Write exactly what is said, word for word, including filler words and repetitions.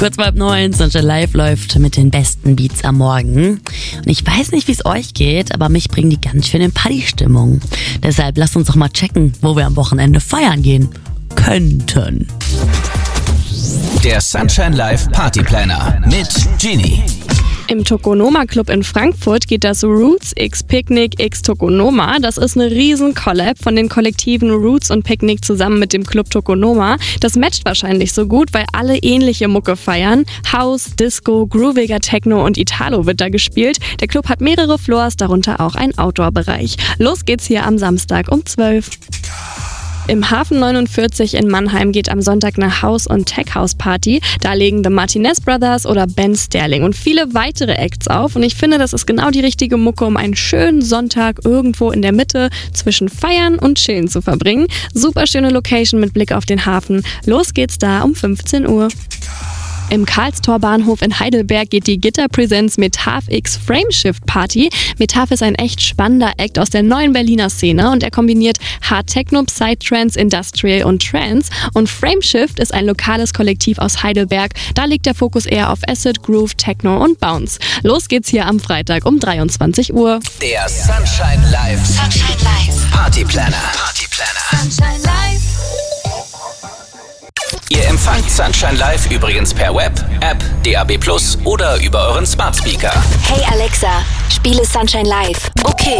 Kurz vor halb neun, Sunshine Live läuft mit den besten Beats am Morgen. Und ich weiß nicht, wie es euch geht, aber mich bringen die ganz schön in Partystimmung. Deshalb lasst uns doch mal checken, wo wir am Wochenende feiern gehen könnten. Der Sunshine Live Partyplanner mit Genie. Im Tokonoma Club in Frankfurt geht das Roots x Picnic x Tokonoma. Das ist eine riesen Collab von den Kollektiven Roots und Picnic zusammen mit dem Club Tokonoma. Das matcht wahrscheinlich so gut, weil alle ähnliche Mucke feiern. House, Disco, grooviger Techno und Italo wird da gespielt. Der Club hat mehrere Floors, darunter auch ein Outdoor-Bereich. Los geht's hier am Samstag um zwölf. Im Hafen neunundvierzig in Mannheim geht am Sonntag eine House- und Tech-House-Party. Da legen The Martinez Brothers oder Ben Sterling und viele weitere Acts auf. Und ich finde, das ist genau die richtige Mucke, um einen schönen Sonntag irgendwo in der Mitte zwischen Feiern und Chillen zu verbringen. Super schöne Location mit Blick auf den Hafen. Los geht's da um fünfzehn Uhr. Im Karlstor Bahnhof in Heidelberg geht die Gitter-Präsenz Metaf X Frameshift Party. Metaf ist ein echt spannender Act aus der neuen Berliner Szene und er kombiniert Hard Techno, Psytrance, Industrial und Trance. Und Frameshift ist ein lokales Kollektiv aus Heidelberg. Da liegt der Fokus eher auf Acid, Groove, Techno und Bounce. Los geht's hier am Freitag um dreiundzwanzig Uhr. Der Sunshine Live Sunshine Live Partyplanner. Partyplanner. Sunshine Live. Ihr empfangt Sunshine Live übrigens per Web, App, D A B plus oder über euren Smart Speaker. Hey Alexa, spiele Sunshine Live. Okay.